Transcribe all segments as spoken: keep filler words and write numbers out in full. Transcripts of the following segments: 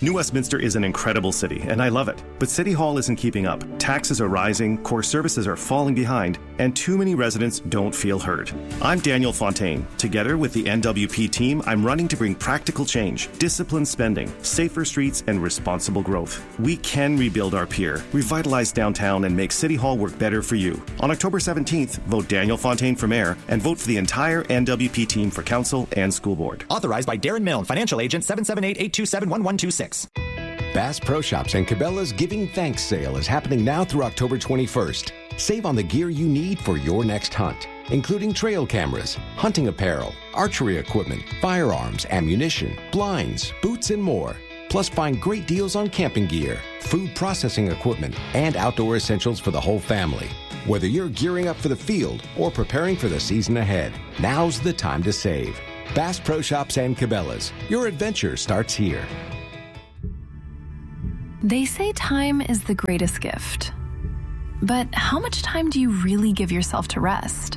New Westminster is an incredible city, and I love it. But City Hall isn't keeping up. Taxes are rising, core services are falling behind, and too many residents don't feel heard. I'm Daniel Fontaine. Together with the N W P team, I'm running to bring practical change, disciplined spending, safer streets, and responsible growth. We can rebuild our pier, revitalize downtown, and make City Hall work better for you. On October seventeenth, vote Daniel Fontaine for mayor and vote for the entire N W P team for council and school board. Authorized by Darren Milne, financial agent seven seven eight, eight two seven, one one two six. Bass Pro Shops and Cabela's Giving Thanks sale is happening now through October twenty-first. Save on the gear you need for your next hunt, including trail cameras, hunting apparel, archery equipment, firearms, ammunition, blinds, boots, and more. Plus, find great deals on camping gear, food processing equipment, and outdoor essentials for the whole family. Whether you're gearing up for the field or preparing for the season ahead, now's the time to save. Bass Pro Shops and Cabela's. Your adventure starts here. They say time is the greatest gift. But how much time do you really give yourself to rest?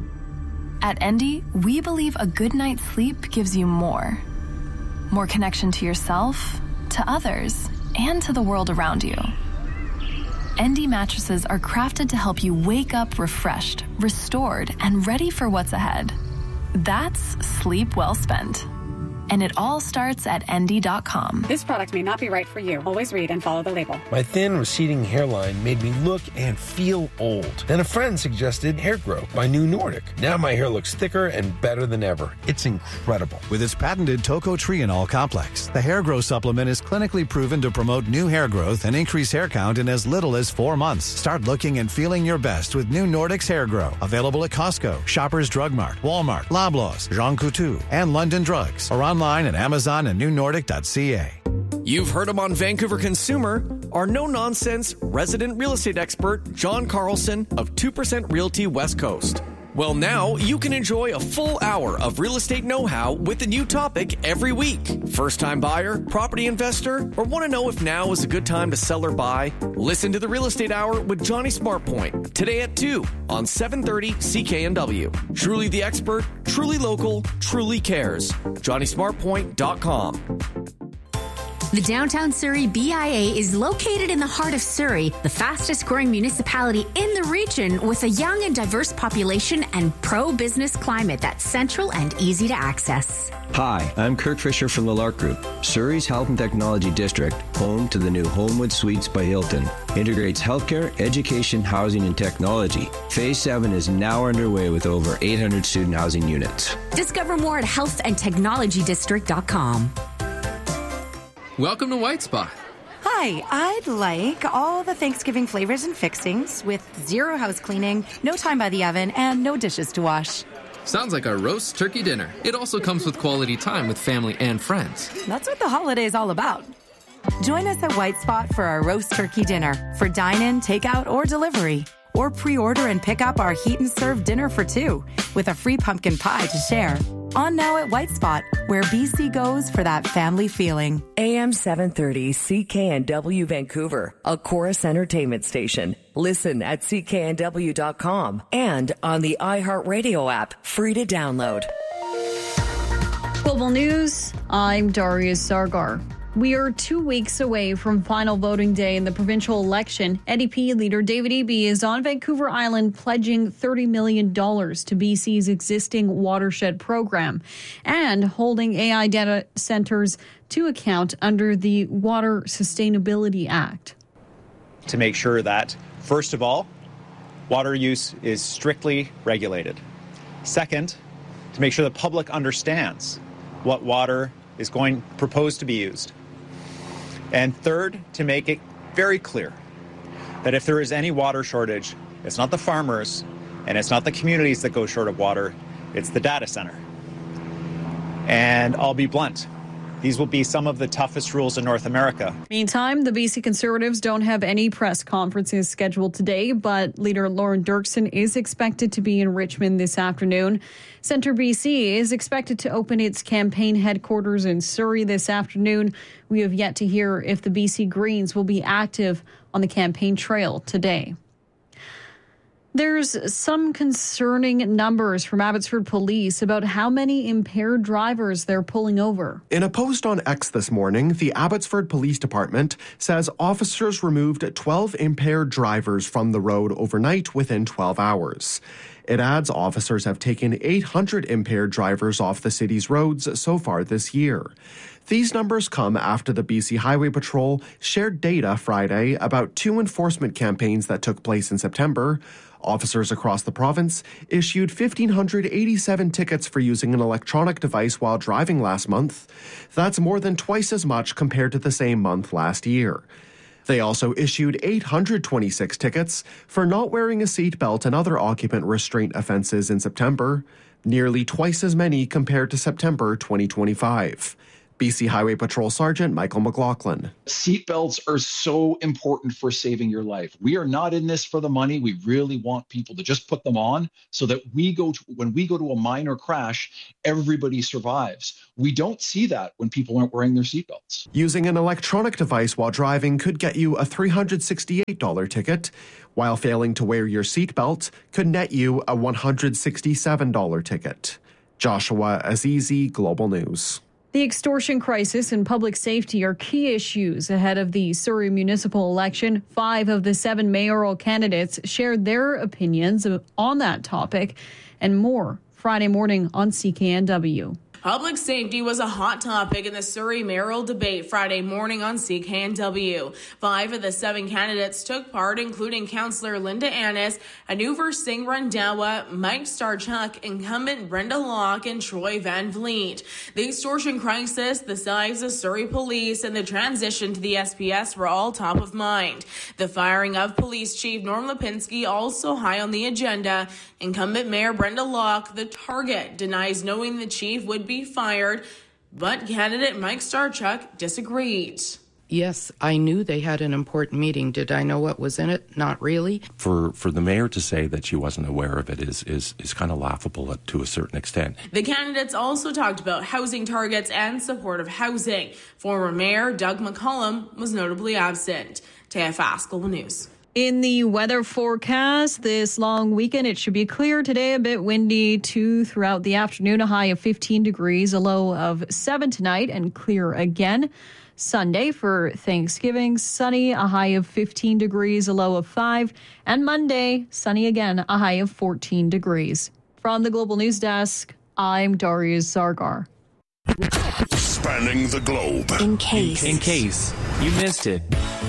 At Endy, we believe a good night's sleep gives you more. More connection to yourself, to others, and to the world around you. Endy mattresses are crafted to help you wake up refreshed, restored, and ready for what's ahead. That's sleep well spent. And it all starts at endy dot com. This product may not be right for you. Always read and follow the label. My thin, receding hairline made me look and feel old. Then a friend suggested Hair Grow by New Nordic. Now my hair looks thicker and better than ever. It's incredible. With its patented tocotrienol complex, the Hair Grow supplement is clinically proven to promote new hair growth and increase hair count in as little as four months. Start looking and feeling your best with New Nordic's Hair Grow. Available at Costco, Shoppers Drug Mart, Walmart, Loblaws, Jean Coutu, and London Drugs. Or online at Amazon and new nordic dot c a. You've heard him on Vancouver Consumer, our no-nonsense resident real estate expert, John Carlson of two percent Realty West Coast. Well, now you can enjoy a full hour of real estate know-how with a new topic every week. First-time buyer, property investor, or want to know if now is a good time to sell or buy? Listen to the Real Estate Hour with Johnny Smartpoint today at two on seven thirty C K N W. Truly the expert, truly local, truly cares. Johnny Smartpoint dot com. The Downtown Surrey B I A is located in the heart of Surrey, the fastest growing municipality in the region with a young and diverse population and pro-business climate that's central and easy to access. Hi, I'm Kirk Fisher from the Lark Group. Surrey's Health and Technology District, home to the new Homewood Suites by Hilton, integrates healthcare, education, housing, and technology. Phase seven is now underway with over eight hundred student housing units. Discover more at health and technology district dot com. Welcome to White Spot. Hi, I'd like all the Thanksgiving flavors and fixings with zero house cleaning, no time by the oven, and no dishes to wash. Sounds like a roast turkey dinner. It also comes with quality time with family and friends. That's what the holiday's all about. Join us at White Spot for our roast turkey dinner for dine-in, takeout, or delivery. Or pre-order and pick up our heat and serve dinner for two with a free pumpkin pie to share. On now at White Spot, where B C goes for that family feeling. A M seven thirty C K N W Vancouver, a Chorus Entertainment station. Listen at C K N W dot com and on the iHeartRadio app, free to download. Global News, I'm Darius Sargar. We are two weeks away from final voting day in the provincial election. N D P leader David Eby is on Vancouver Island pledging thirty million dollars to B C's existing watershed program and holding A I data centers to account under the Water Sustainability Act. To make sure that, first of all, water use is strictly regulated. Second, to make sure the public understands what water is going proposed to be used. And third, to make it very clear that if there is any water shortage, it's not the farmers and it's not the communities that go short of water, it's the data center. And I'll be blunt. These will be some of the toughest rules in North America. Meantime, the B C Conservatives don't have any press conferences scheduled today, but leader Lauren Dirksen is expected to be in Richmond this afternoon. Centre B C is expected to open its campaign headquarters in Surrey this afternoon. We have yet to hear if the B C Greens will be active on the campaign trail today. There's some concerning numbers from Abbotsford Police about how many impaired drivers they're pulling over. In a post on X this morning, the Abbotsford Police Department says officers removed twelve impaired drivers from the road overnight within twelve hours. It adds officers have taken eight hundred impaired drivers off the city's roads so far this year. These numbers come after the B C Highway Patrol shared data Friday about two enforcement campaigns that took place in September. Officers across the province issued one thousand five hundred eighty-seven tickets for using an electronic device while driving last month. That's more than twice as much compared to the same month last year. They also issued eight hundred twenty-six tickets for not wearing a seatbelt and other occupant restraint offences in September, nearly twice as many compared to September twenty twenty-five. B C Highway Patrol Sergeant Michael McLaughlin. Seatbelts are so important for saving your life. We are not in this for the money. We really want people to just put them on so that we go to, when we go to a minor crash, everybody survives. We don't see that when people aren't wearing their seatbelts. Using an electronic device while driving could get you a three hundred sixty-eight dollars ticket, while failing to wear your seatbelt could net you a one hundred sixty-seven dollars ticket. Joshua Azizi, Global News. The extortion crisis and public safety are key issues ahead of the Surrey municipal election. Five of the seven mayoral candidates shared their opinions on that topic and more Friday morning on C K N W. Public safety was a hot topic in the Surrey mayoral debate Friday morning on C K N W. Five of the seven candidates took part, including Councillor Linda Annis, Anuvar Singh Randhawa, Mike Starchuk, incumbent Brenda Locke, and Troy Van Vliet. The extortion crisis, the size of Surrey Police, and the transition to the S P S were all top of mind. The firing of Police Chief Norm Lipinski also high on the agenda. Incumbent Mayor Brenda Locke, the target, denies knowing the chief would be fired, but candidate Mike Starchuk disagreed. Yes, I knew they had an important meeting. Did I know what was in it? Not really. For for the mayor to say that she wasn't aware of it is is, is kind of laughable to a certain extent. The candidates also talked about housing targets and supportive housing. Former Mayor Doug McCollum was notably absent. T F S Global News. In the weather forecast this long weekend, it should be clear today, a bit windy too throughout the afternoon, a high of fifteen degrees, a low of seven tonight, and clear again. Sunday for Thanksgiving, sunny, a high of fifteen degrees, a low of five. And Monday, sunny again, a high of fourteen degrees. From the Global News Desk, I'm Darius Zargar. Spanning the globe. In case. In case you missed it.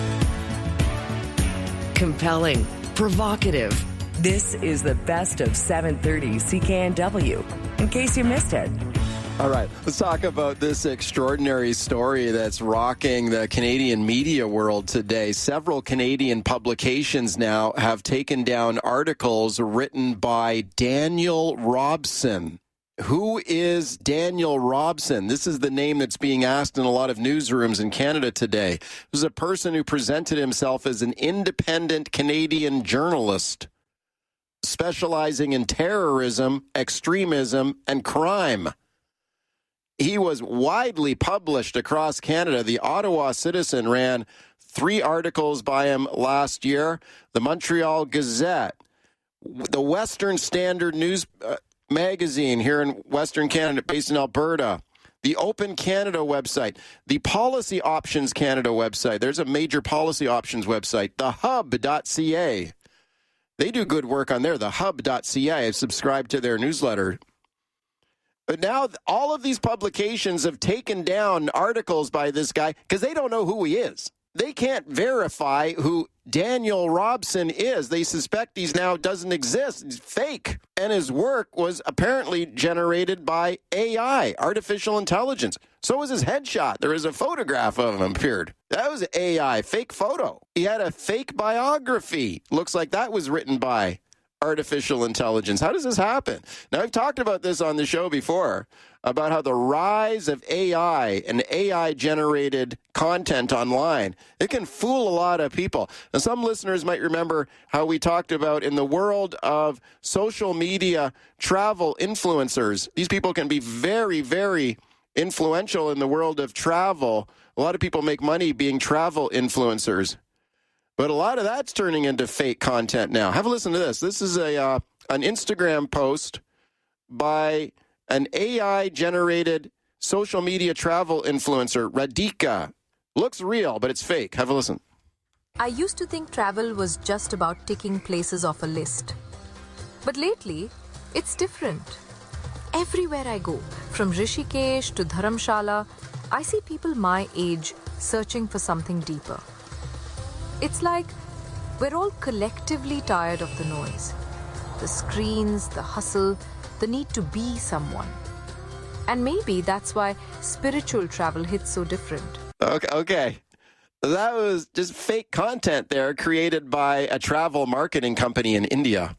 Compelling, provocative. This is the best of seven thirty C K N W, in case you missed it. All right, let's talk about this extraordinary story that's rocking the Canadian media world today. Several Canadian publications now have taken down articles written by Daniel Robson. Who is Daniel Robson? This is the name that's being asked in a lot of newsrooms in Canada today. This is a person who presented himself as an independent Canadian journalist, specializing in terrorism, extremism, and crime. He was widely published across Canada. The Ottawa Citizen ran three articles by him last year. The Montreal Gazette, the Western Standard News uh, magazine here in Western Canada, based in Alberta, the Open Canada website, the Policy Options Canada website. There's a major policy options website, the hub dot c a. They do good work on there, the hub dot c a. I've subscribed to their newsletter. But now all of these publications have taken down articles by this guy because they don't know who he is. They can't verify who Daniel Robson is. They suspect he's now doesn't exist. He's fake. And his work was apparently generated by A I, artificial intelligence. So was his headshot. There was a photograph of him appeared. That was A I, fake photo. He had a fake biography. Looks like that was written by artificial intelligence. How does this happen? Now, I've talked about this on the show before, about how the rise of A I and A I-generated content online, it can fool a lot of people. Now, some listeners might remember how we talked about in the world of social media travel influencers. These people can be very, very influential in the world of travel. A lot of people make money being travel influencers. But a lot of that's turning into fake content now. Have a listen to this. This is a uh, an Instagram post by an A I-generated social media travel influencer, Radhika. Looks real, but it's fake. Have a listen. I used to think travel was just about ticking places off a list. But lately, it's different. Everywhere I go, from Rishikesh to Dharamshala, I see people my age searching for something deeper. It's like we're all collectively tired of the noise. The screens, the hustle, the need to be someone. And maybe that's why spiritual travel hits so different. Okay, okay. That was just fake content there created by a travel marketing company in India.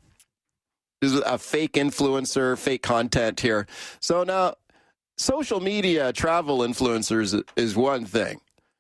This is a fake influencer, fake content here. So now, social media travel influencers is one thing.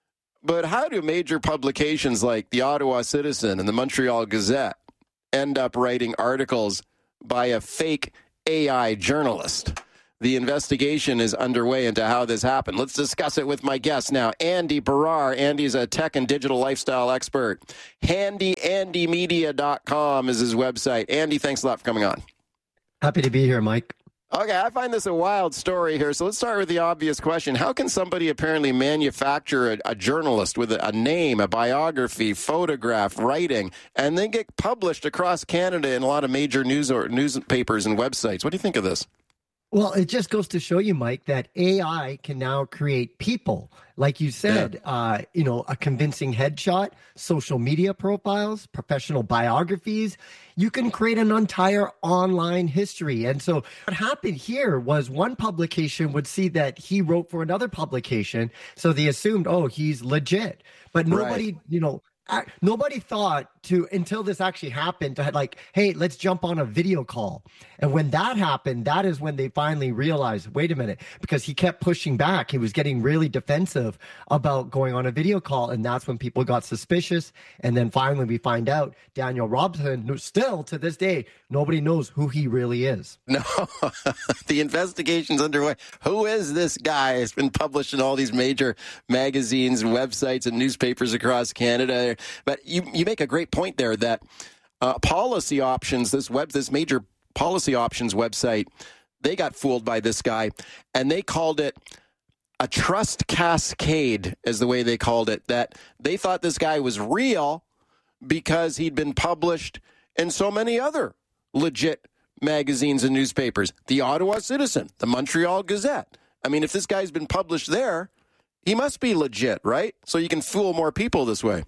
But how do major publications like the Ottawa Citizen and the Montreal Gazette end up writing articles by a fake A I journalist? The investigation is underway into how this happened. Let's discuss it with my guest now, Andy Barrar. Andy's a tech and digital lifestyle expert. handy andy media dot com is his website. Andy, thanks a lot for coming on. Happy to be here, Mike. Okay, I find this a wild story here. So let's start with the obvious question. How can somebody apparently manufacture a, a journalist with a, a name, a biography, photograph, writing, and then get published across Canada in a lot of major news or newspapers and websites? What do you think of this? Well, it just goes to show you, Mike, that A I can now create people. Like you said, yeah. uh, you know, a convincing headshot, social media profiles, professional biographies. You can create an entire online history. And so what happened here was one publication would see that he wrote for another publication. So they assumed, oh, he's legit. But nobody, right. you know, nobody thought to, until this actually happened, to like, hey, let's jump on a video call. And when that happened, that is when they finally realized, wait a minute, because he kept pushing back. He was getting really defensive about going on a video call. And that's when people got suspicious. And then finally we find out Daniel Robson, still to this day, nobody knows who he really is. No, the investigation's underway. Who is this guy? It's been published in all these major magazines and websites and newspapers across Canada. But you, you make a great point there that uh, policy options, this web, this major policy options website, they got fooled by this guy, and they called it a trust cascade, is the way they called it. That they thought this guy was real because he'd been published in so many other legit magazines and newspapers, the Ottawa Citizen, the Montreal Gazette. I mean, if this guy's been published there, he must be legit, right? So you can fool more people this way.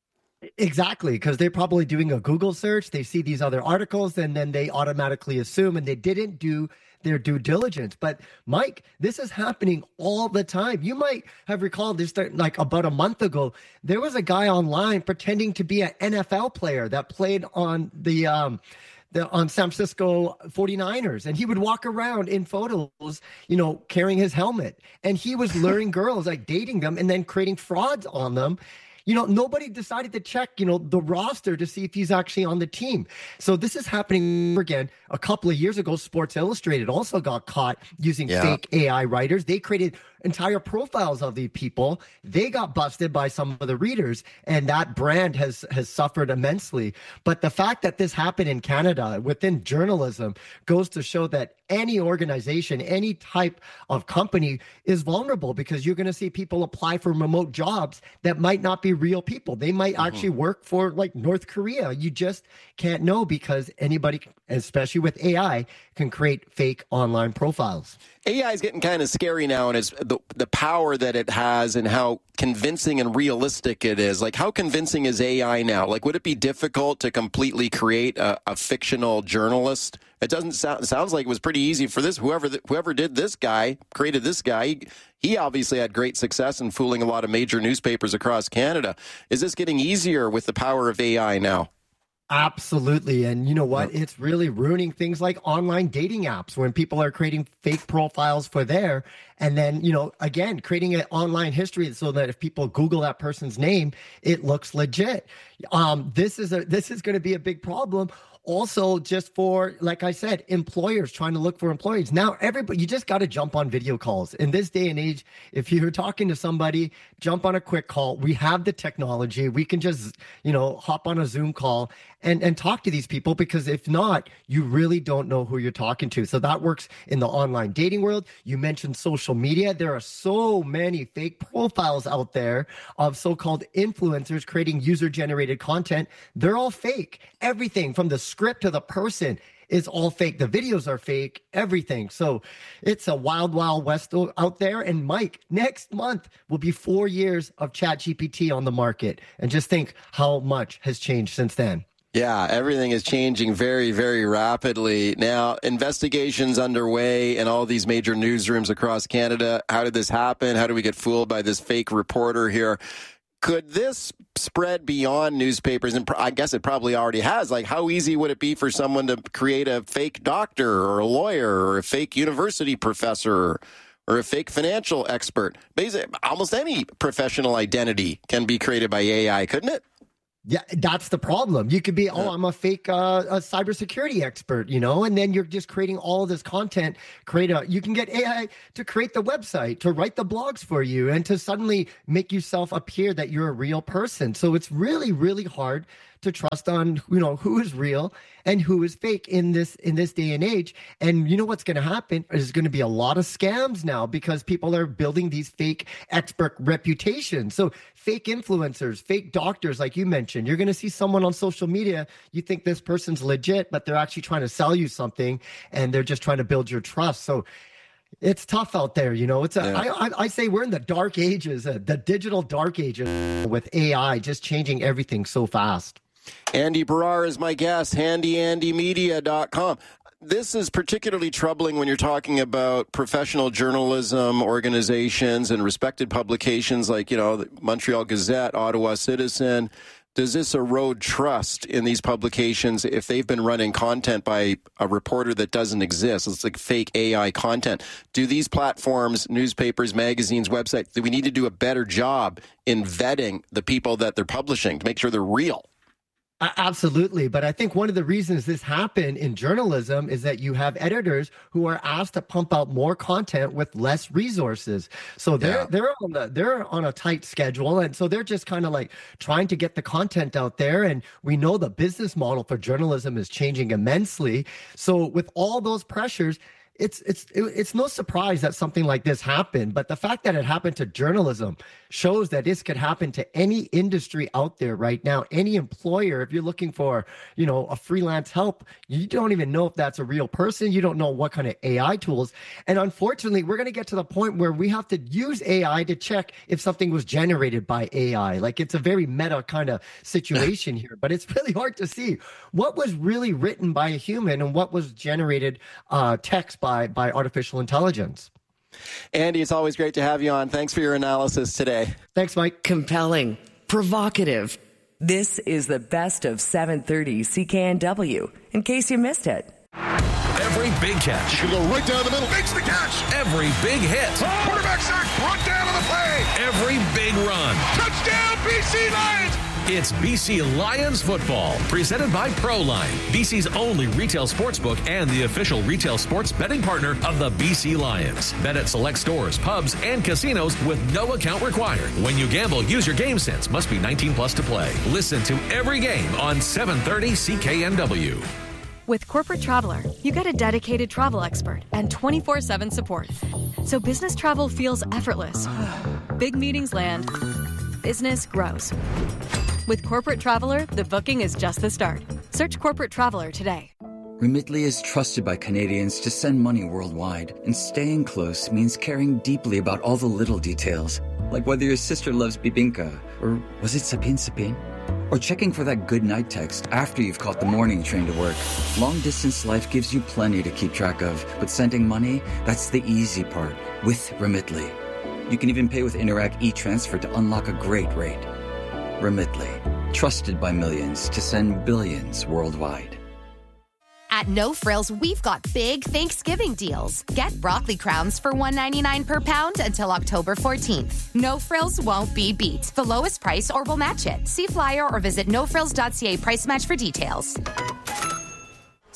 Exactly, because they're probably doing a Google search. They see these other articles, and then they automatically assume, and they didn't do their due diligence. But Mike, this is happening all the time. You might have recalled this, like about a month ago, there was a guy online pretending to be an N F L player that played on the um, the on San Francisco forty-niners, and he would walk around in photos, you know, carrying his helmet, and he was luring girls, like dating them, and then creating frauds on them. You know, nobody decided to check, you know, the roster to see if he's actually on the team. So this is happening again. A couple of years ago, Sports Illustrated also got caught using yeah. fake A I writers. They created entire profiles of the people. They got busted by some of the readers, and that brand has has suffered immensely. But the fact that this happened in Canada within journalism goes to show that any organization, any type of company is vulnerable, because you're going to see people apply for remote jobs that might not be real people. They might mm-hmm. actually work for like North Korea. You just can't know, because anybody, especially with A I, can create fake online profiles. A I is getting kind of scary now, and it's the, the power that it has and how convincing and realistic it is. Like, how convincing is A I now? Like, would it be difficult to completely create a, a fictional journalist? It doesn't sound, it sounds like it was pretty easy for this. Whoever whoever did this guy, created this guy, he, he obviously had great success in fooling a lot of major newspapers across Canada. Is this getting easier with the power of A I now? Absolutely. And you know what? It's really ruining things like online dating apps when people are creating fake profiles for there. And then, you know, again, creating an online history so that if people Google that person's name, it looks legit. Um, this is a this is going to be a big problem. also just for, like I said, employers trying to look for employees. Now, everybody, you just got to jump on video calls. In this day and age, if you're talking to somebody, jump on a quick call. We have the technology. We can just, you know, hop on a Zoom call and, and talk to these people, because if not, you really don't know who you're talking to. So that works in the online dating world. You mentioned social media. There are so many fake profiles out there of so-called influencers creating user-generated content. They're all fake. Everything from the script to the person is all fake. The videos are fake, everything. So it's a wild, wild west out there. And Mike, next month will be four years of ChatGPT on the market. And just think how much has changed since then. Yeah, everything is changing very, very rapidly. Now, investigations underway in all these major newsrooms across Canada. How did this happen? How do we get fooled by this fake reporter here? Could this spread beyond newspapers? And I guess it probably already has. Like, how easy would it be for someone to create a fake doctor or a lawyer or a fake university professor or a fake financial expert? Basically, almost any professional identity can be created by A I, couldn't it? Yeah, that's the problem. You could be, oh, I'm a fake uh, a cybersecurity expert, you know, and then you're just creating all of this content. Create a, you can get A I to create the website, to write the blogs for you, and to suddenly make yourself appear that you're a real person. So it's really, really hard to trust on, you know, who is real and who is fake in this in this day and age. And you know what's going to happen is going to be a lot of scams now, because people are building these fake expert reputations. So fake influencers, fake doctors, like you mentioned, you're going to see someone on social media, you think this person's legit, but they're actually trying to sell you something, and they're just trying to build your trust. So it's tough out there, you know. It's a, yeah. I, I, I say we're in the dark ages, uh, the digital dark ages, with A I just changing everything so fast. Andy Barrar is my guest, handy andy media dot com. This is particularly troubling when you're talking about professional journalism organizations and respected publications like, you know, the Montreal Gazette, Ottawa Citizen. Does this erode trust in these publications if they've been running content by a reporter that doesn't exist? It's like fake A I content. Do these platforms, newspapers, magazines, websites, do we need to do a better job in vetting the people that they're publishing to make sure they're real? Absolutely. But I think one of the reasons this happened in journalism is that you have editors who are asked to pump out more content with less resources. So they're yeah. they're on the, they're on a tight schedule. And so they're just kind of like trying to get the content out there. And we know the business model for journalism is changing immensely. So with all those pressures, It's it's it's no surprise that something like this happened, but the fact that it happened to journalism shows that this could happen to any industry out there right now. Any employer, if you're looking for, you know, a freelance help, you don't even know if that's a real person. You don't know what kind of A I tools. And unfortunately, we're going to get to the point where we have to use A I to check if something was generated by A I. Like, it's a very meta kind of situation here, but it's really hard to see what was really written by a human and what was generated uh, text by By, by artificial intelligence. Andy, it's always great to have you on. Thanks for your analysis today. Thanks, Mike. Compelling, provocative. This is the best of seven thirty C K N W, in case you missed it. Every big catch. You can go right down the middle. Makes the catch. Every big hit. Oh, quarterback sack. Brought down on the play. Every big run. Touchdown, B C Lions. It's B C Lions football, presented by Proline, B C's only retail sportsbook and the official retail sports betting partner of the B C Lions. Bet at select stores, pubs, and casinos with no account required. When you gamble, use your game sense. Must be nineteen plus to play. Listen to every game on seven thirty C K N W. With Corporate Traveler, you get a dedicated travel expert and twenty-four seven support. So business travel feels effortless. Big meetings land. Business grows. With Corporate Traveler, the booking is just the start. Search Corporate Traveler today. Remitly is trusted by Canadians to send money worldwide, and staying close means caring deeply about all the little details, like whether your sister loves bibingka, or was it sapin sapin? Or checking for that good night text after you've caught the morning train to work. Long distance life gives you plenty to keep track of, but sending money, that's the easy part with Remitly. You can even pay with Interac e-Transfer to unlock a great rate. Remitly, trusted by millions to send billions worldwide. At No Frills, we've got big Thanksgiving deals. Get broccoli crowns for one ninety-nine per pound until October fourteenth. No Frills won't be beat. The lowest price or we'll match it. See flyer or visit no frills dot c a price match for details.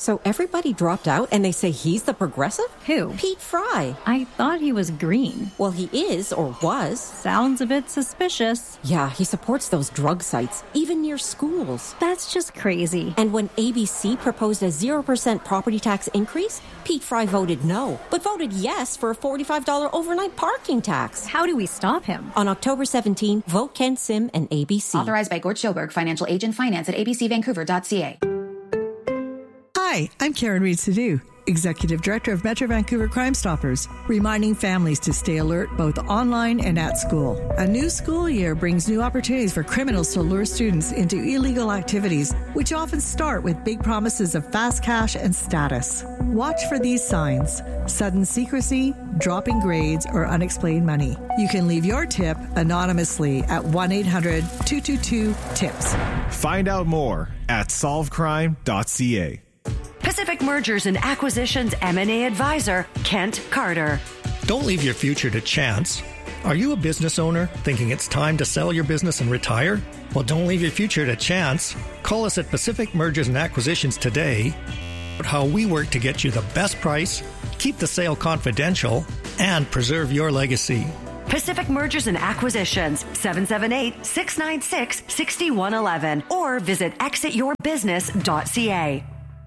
So everybody dropped out and they say he's the progressive? Who? Pete Fry. I thought he was green. Well, he is, or was. Sounds a bit suspicious. Yeah, he supports those drug sites, even near schools. That's just crazy. And when A B C proposed a zero percent property tax increase, Pete Fry voted no, but voted yes for a forty-five dollars overnight parking tax. How do we stop him? On October seventeenth, vote Ken Sim and A B C. Authorized by Gort Schilberg, financial agent, finance at a b c vancouver dot c a. Hi, I'm Karen Reed Sadu, Executive Director of Metro Vancouver Crime Stoppers, reminding families to stay alert both online and at school. A new school year brings new opportunities for criminals to lure students into illegal activities, which often start with big promises of fast cash and status. Watch for these signs: sudden secrecy, dropping grades, or unexplained money. You can leave your tip anonymously at one eight hundred two two two TIPS. Find out more at solve crime dot c a. Pacific Mergers and Acquisitions M and A Advisor, Kent Carter. Don't leave your future to chance. Are you a business owner thinking it's time to sell your business and retire? Well, don't leave your future to chance. Call us at Pacific Mergers and Acquisitions today about how we work to get you the best price, keep the sale confidential, and preserve your legacy. Pacific Mergers and Acquisitions, seven seven eight, six nine six, six one one one, or visit exit your business dot c a.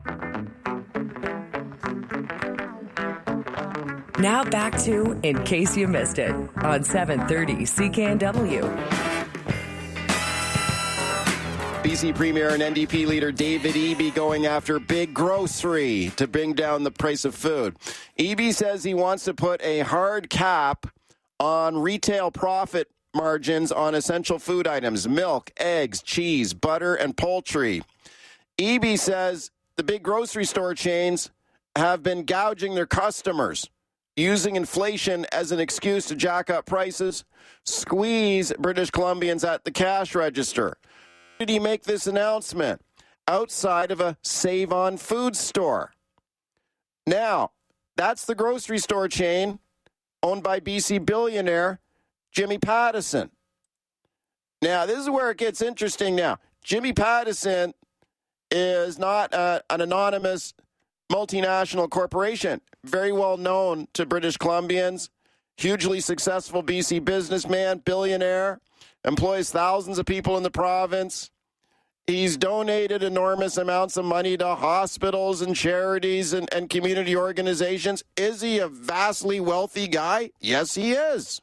Now back to In Case You Missed It on seven thirty C K N W. B C Premier and N D P leader David Eby going after Big Grocery to bring down the price of food. Eby says he wants to put a hard cap on retail profit margins on essential food items: milk, eggs, cheese, butter, and poultry. Eby says the big grocery store chains have been gouging their customers, using inflation as an excuse to jack up prices, squeeze British Columbians at the cash register. Did he make this announcement outside of a Save On Food store? Now, that's the grocery store chain owned by B C billionaire Jimmy Pattison. Now, this is where it gets interesting now. Jimmy Pattison is not uh, an anonymous multinational corporation, very well known to British Columbians, hugely successful B C businessman, billionaire, employs thousands of people in the province. He's donated enormous amounts of money to hospitals and charities and, and community organizations. Is he a vastly wealthy guy? Yes, he is.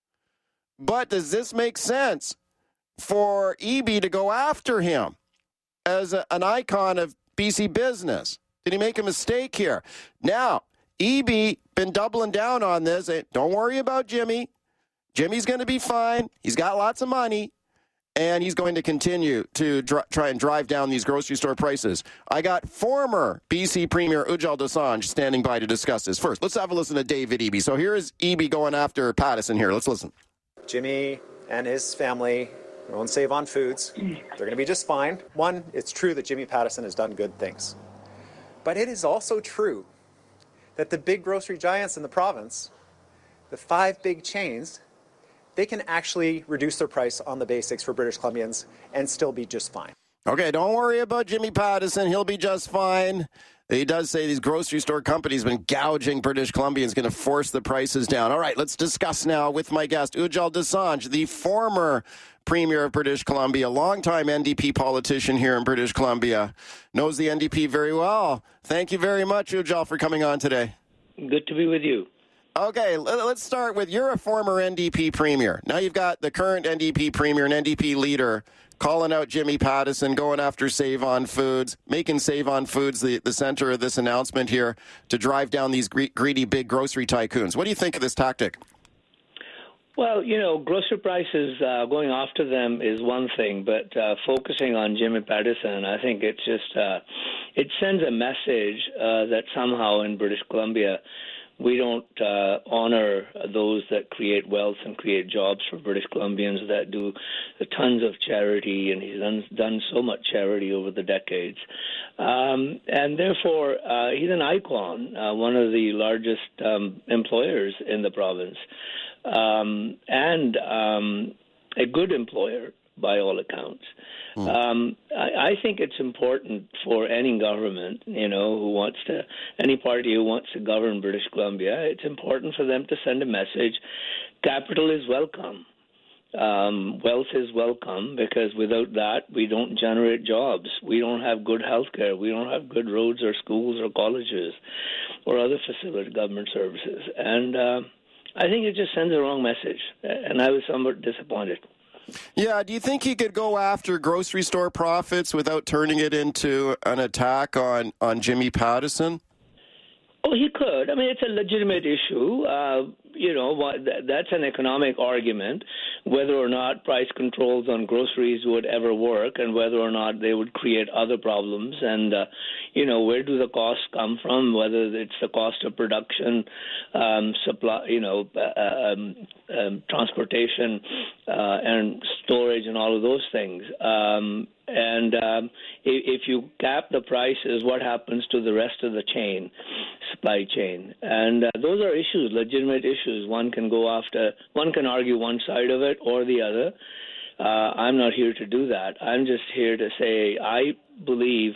But does this make sense for Eby to go after him as a, an icon of B C business? Did he make a mistake here? Now, Eby been doubling down on this. Don't worry about Jimmy. Jimmy's going to be fine. He's got lots of money, and he's going to continue to dr- try and drive down these grocery store prices. I got former B C Premier Ujjal Dosanjh standing by to discuss this. First, let's have a listen to David Eby. So here is Eby going after Pattison here. Let's listen. Jimmy and his family own Save On Foods. They're going to be just fine. One, it's true that Jimmy Pattison has done good things. But it is also true that the big grocery giants in the province, the five big chains, they can actually reduce their price on the basics for British Columbians and still be just fine. Okay, don't worry about Jimmy Pattison. He'll be just fine. He does say these grocery store companies have been gouging British Columbians, going to force the prices down. All right, let's discuss now with my guest, Ujjal Dosanjh, the former Premier of British Columbia, longtime N D P politician here in British Columbia, knows the N D P very well. Thank you very much, Ujjal, for coming on today. Good to be with you. Okay, let's start with, you're a former N D P Premier. Now you've got the current N D P Premier and N D P leader calling out Jimmy Pattison, going after Save On Foods, making Save On Foods the, the center of this announcement here to drive down these gre- greedy big grocery tycoons. What do you think of this tactic? Well, you know, grocery prices, uh, going after them is one thing, but uh, focusing on Jimmy Pattison, I think it's just, uh, it sends a message uh, that somehow in British Columbia we don't uh, honor those that create wealth and create jobs for British Columbians, that do tons of charity, and he's done, done so much charity over the decades. Um, and therefore, uh, he's an icon, uh, one of the largest um, employers in the province, um, and um, a good employer. by all accounts. Mm. Um, I, I think it's important for any government, you know, who wants to, any party who wants to govern British Columbia, it's important for them to send a message. Capital is welcome. Um, wealth is welcome, because without that, we don't generate jobs. We don't have good health care. We don't have good roads or schools or colleges or other facility government services. And uh, I think it just sends the wrong message. And I was somewhat disappointed. Yeah, do you think he could go after grocery store profits without turning it into an attack on, on Jimmy Pattison? Oh, he could. I mean, it's a legitimate issue. Uh, you know, that's an economic argument, whether or not price controls on groceries would ever work and whether or not they would create other problems. And, uh, you know, where do the costs come from, whether it's the cost of production, um, supply, you know, uh, um, um, transportation uh, and storage and all of those things. Um, and um, if, if you cap the prices, what happens to the rest of the chain, supply chain? And uh, those are issues, legitimate issues. One can go after, one can argue one side of it or the other. Uh, I'm not here to do that. I'm just here to say I believe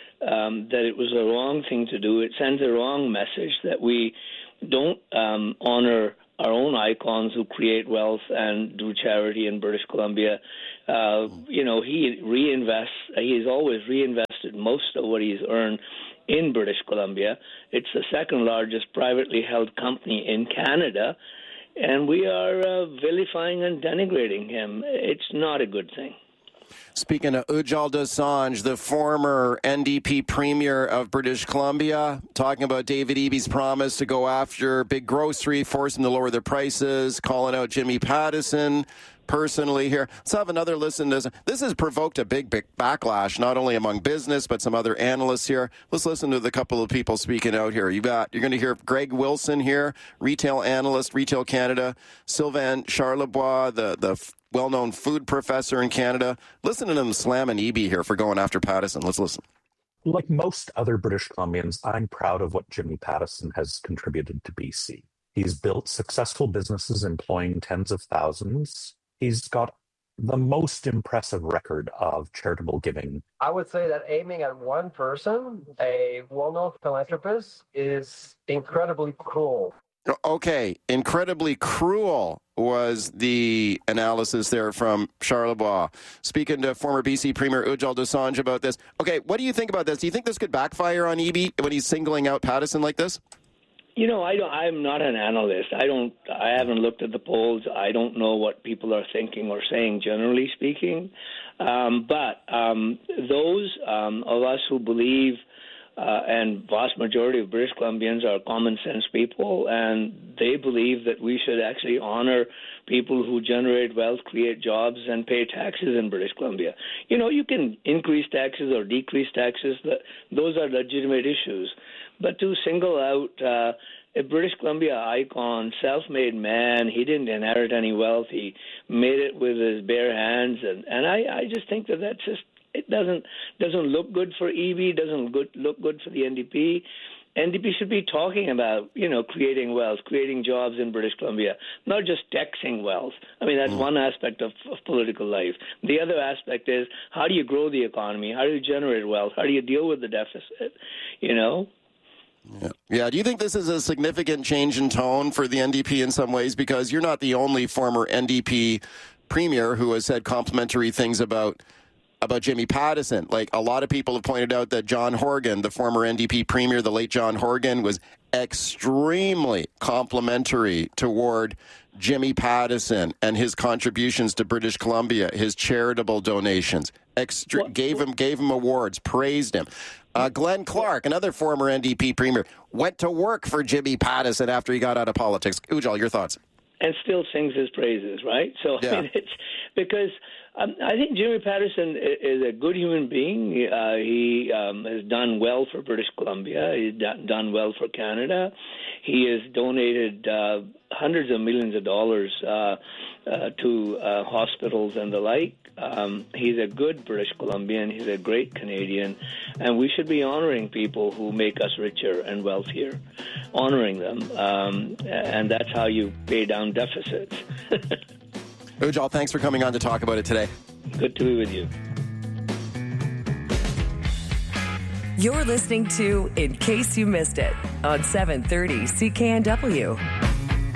um, that it was the wrong thing to do. It sends a wrong message that we don't um, honor our own icons who create wealth and do charity in British Columbia. Uh, you know, he reinvests, he's always reinvested most of what he's earned in British Columbia. It's the second largest privately held company in Canada, and we are uh, vilifying and denigrating him. It's not a good thing. Speaking of Ujjal Dosanjh, the former N D P Premier of British Columbia, talking about David Eby's promise to go after big grocery, force them to lower their prices, calling out Jimmy Pattison personally here. Let's have another listen to this. This has provoked a big, big backlash, not only among business, but some other analysts here. Let's listen to the couple of people speaking out here. You got, you're going to hear Greg Wilson here, retail analyst, Retail Canada, Sylvain Charlebois, the, the well-known food professor in Canada. Listen to them slamming Eby here for going after Pattison. Let's listen. Like most other British Columbians, I'm proud of what Jimmy Pattison has contributed to B C. He's built successful businesses employing tens of thousands. He's got the most impressive record of charitable giving. I would say that aiming at one person, a well-known philanthropist, is incredibly cruel. Okay, incredibly cruel was the analysis there from Charlebois. Speaking to former B C Premier Ujjal Dosanjh about this. Okay, what do you think about this? Do you think this could backfire on Eby when he's singling out Pattison like this? You know, I don't, I'm not an analyst. I don't. I haven't looked at the polls. I don't know what people are thinking or saying, generally speaking. Um, but um, those um, of us who believe, uh, and vast majority of British Columbians are common sense people, and they believe that we should actually honor people who generate wealth, create jobs, and pay taxes in British Columbia. You know, you can increase taxes or decrease taxes. Those are legitimate issues. But to single out uh, a British Columbia icon, self-made man, he didn't inherit any wealth. He made it with his bare hands, and, and I, I just think that that's just it doesn't doesn't look good for Eby, doesn't good, look good for the N D P. N D P should be talking about, you know, creating wealth, creating jobs in British Columbia, not just taxing wealth. I mean, that's mm. one aspect of, of political life. The other aspect is, how do you grow the economy? How do you generate wealth? How do you deal with the deficit? You know? Yeah. yeah. Do you think this is a significant change in tone for the N D P in some ways? Because you're not the only former N D P premier who has said complimentary things about about Jimmy Pattison. Like, a lot of people have pointed out that John Horgan, the former N D P premier, the late John Horgan, was extremely complimentary toward Jimmy Pattison and his contributions to British Columbia, his charitable donations, extra, gave him gave him awards, praised him. Uh, Glenn Clark, another former N D P premier, went to work for Jimmy Pattison after he got out of politics. Ujjal, your thoughts? And still sings his praises, right? So yeah. I mean, it's because um, I think Jimmy Pattison is a good human being. Uh, he um, has done well for British Columbia. He's done well for Canada. He has donated uh, hundreds of millions of dollars uh, uh, to uh, hospitals and the like. Um, he's a good British Columbian. He's a great Canadian. And we should be honoring people who make us richer and wealthier, honoring them. Um, and that's how you pay down deficits. Ujjal, thanks for coming on to talk about it today. Good to be with you. You're listening to In Case You Missed It on seven thirty C K N W.